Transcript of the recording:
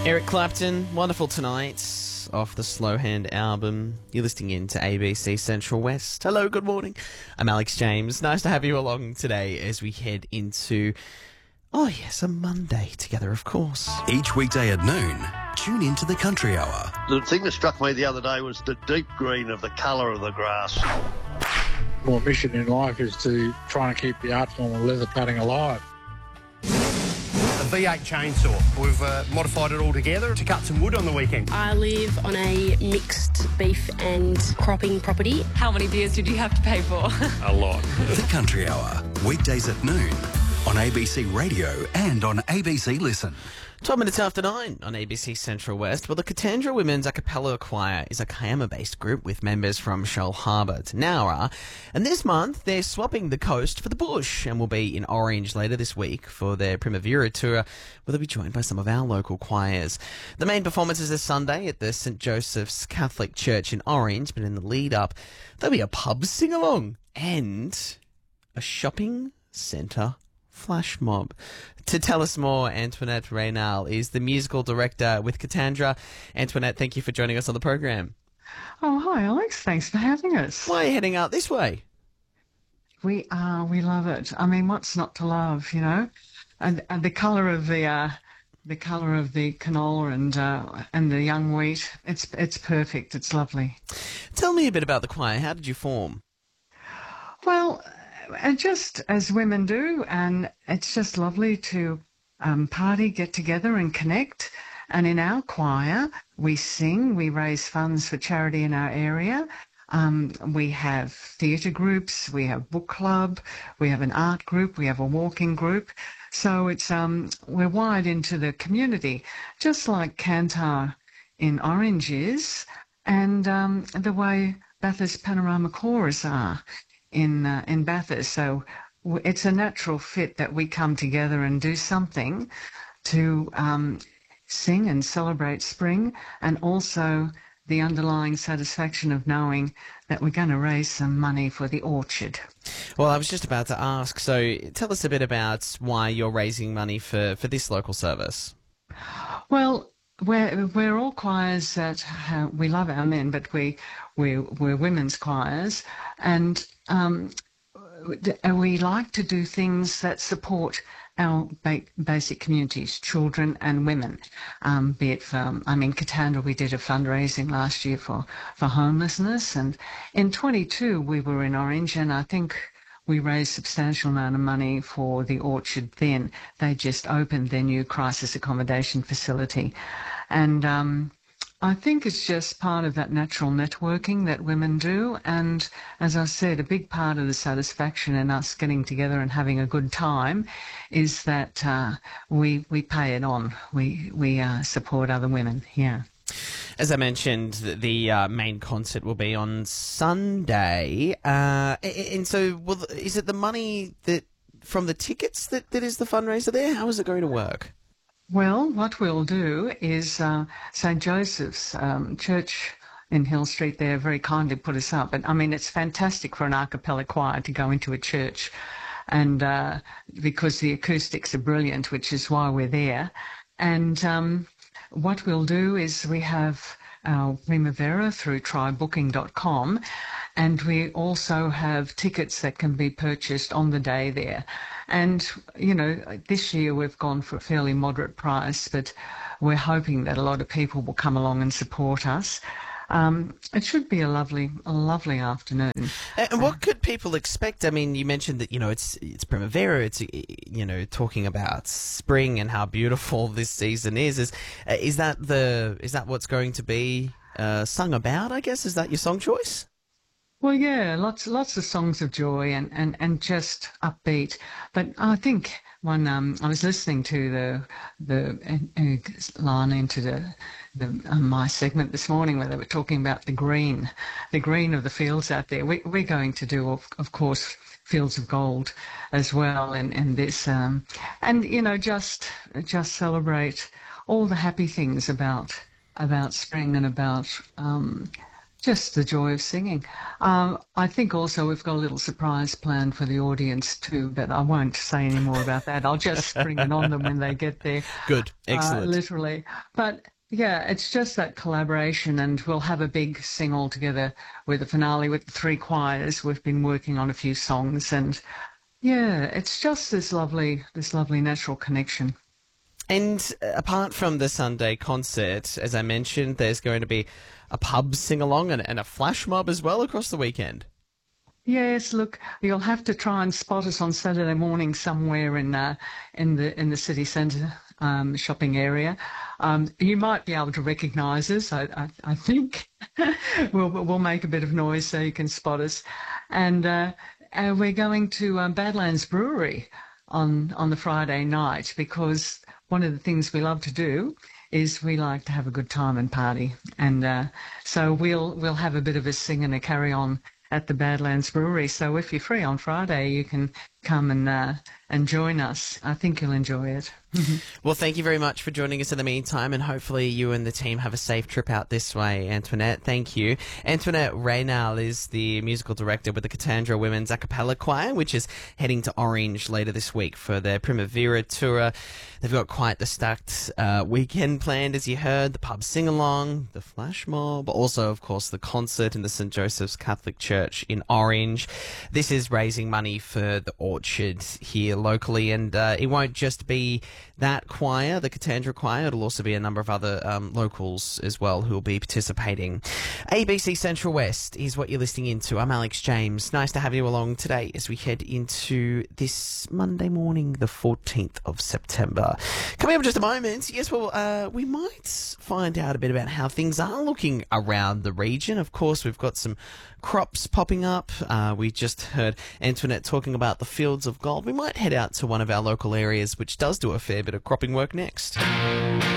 Eric Clapton, Wonderful Tonight, off the Slow Hand album. You're listening in to ABC Central West. Hello, good morning. I'm Alex James. Nice to have you along today as we head into, a Monday together, of course. Each weekday at noon, tune into the Country Hour. The thing that struck me the other day was the deep green of the colour of the grass. My mission in life is to try and keep the art form of leather cutting alive. A V8 chainsaw. We've modified it all together to cut some wood on the weekend. I live on a mixed beef and cropping property. How many beers did you have to pay for? A lot. The Country Hour, weekdays at noon on ABC Radio and on ABC Listen. 12 minutes after 9 on ABC Central West. Well, the Katandra Women's A Cappella Choir is a Kiama-based group with members from Shoal Harbour to Nowra. And this month, they're swapping the coast for the bush and will be in Orange later this week for their Primavera tour, where they'll be joined by some of our local choirs. The main performance is this Sunday at the St Joseph's Catholic Church in Orange, but in the lead-up, there'll be a pub sing-along and a shopping centre flash mob. To tell us more, Antoinette Reynal is the musical director with Katandra. Antoinette, thank you for joining us on the program. Oh, hi, Alex. Thanks for having us. Why are you heading out this way? We love it. I mean, what's not to love, you know? And the colour of the canola and the young wheat, it's perfect. It's lovely. Tell me a bit about the choir. How did you form? Well, just as women do, and it's just lovely to party, get together and connect. And in our choir, we sing, we raise funds for charity in our area. We have theatre groups, we have book club, we have an art group, we have a walking group. So it's we're wide into the community, just like Cantar in Orange is, and the way Bathurst Panorama Chorus are in Bathurst. So it's a natural fit that we come together and do something to sing and celebrate spring, and also the underlying satisfaction of knowing that we're going to raise some money for the orchard. Well, I was just about to ask, so tell us a bit about why you're raising money for this local service. Well, we're all choirs that we love our men, but we're women's choirs, and we like to do things that support our basic communities, children and women. Be it for, Katandra, we did a fundraising last year for homelessness, and in 22 we were in Orange, and I think we raised a substantial amount of money for the orchard then. They just opened their new crisis accommodation facility. And I think it's just part of that natural networking that women do. And as I said, a big part of the satisfaction in us getting together and having a good time is that we pay it on. We support other women, yeah. As I mentioned, the main concert will be on Sunday. And so is it the money from the tickets that is the fundraiser there? How is it going to work? Well, what we'll do is St Joseph's Church in Hill Street there very kindly put us up. But, it's fantastic for an a cappella choir to go into a church, and because the acoustics are brilliant, which is why we're there. And what we'll do is we have our Primavera through trybooking.com, and we also have tickets that can be purchased on the day there. And, this year we've gone for a fairly moderate price, but we're hoping that a lot of people will come along and support us. It should be a lovely afternoon. And what could people expect? You mentioned that, it's Primavera, it's, talking about spring and how beautiful this season is. Is that what's going to be sung about, I guess? Is that your song choice? Well, yeah, lots of songs of joy and just upbeat. But I think I was listening to the line into my segment this morning where they were talking about the green of the fields out there. We're going to do, of course, Fields of Gold as well in this, and just celebrate all the happy things about spring and about Just the joy of singing. I think also we've got a little surprise planned for the audience too, but I won't say any more about that. I'll just spring it on them when they get there. Good. Excellent. Literally. But yeah, it's just that collaboration, and we'll have a big sing all together with the finale with the 3 choirs. We've been working on a few songs, and yeah, it's just this lovely natural connection. And apart from the Sunday concert, as I mentioned, there's going to be a pub sing-along and a flash mob as well across the weekend. Yes, look, you'll have to try and spot us on Saturday morning somewhere in the city centre shopping area. You might be able to recognise us. I think we'll make a bit of noise so you can spot us. And we're going to Badlands Brewery on the Friday night, because one of the things we love to do is we like to have a good time and party. And so we'll have a bit of a sing and a carry on at the Badlands Brewery. So if you're free on Friday, you can come and join us. I think you'll enjoy it. Well, thank you very much for joining us in the meantime, and hopefully you and the team have a safe trip out this way, Antoinette. Thank you. Antoinette Raynal is the musical director with the Katandra Women's A Cappella Choir, which is heading to Orange later this week for their Primavera tour. They've got quite the stacked weekend planned, as you heard. The pub sing-along, the flash mob, but also, of course, the concert in the St. Joseph's Catholic Church in Orange. This is raising money for the Orchard here locally, and it won't just be that choir, the Katandra Choir. It'll also be a number of other locals as well who will be participating. ABC Central West is what you're listening into. I'm Alex James. Nice to have you along today as we head into this Monday morning, the 14th of September. Coming up in just a moment, yes, well, we might find out a bit about how things are looking around the region. Of course, we've got some crops popping up. We just heard Antoinette talking about the fields of gold. We might head out to one of our local areas which does do a fair bit of cropping work next.